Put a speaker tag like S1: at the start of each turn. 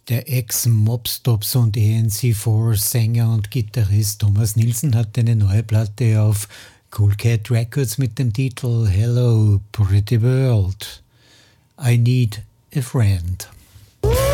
S1: Der Ex-Mobstops und ANC4-Sänger und Gitarrist Thomas Nilsson hat eine neue Platte auf Cool Cat Records mit dem Titel Hello Pretty World. I Need a Friend.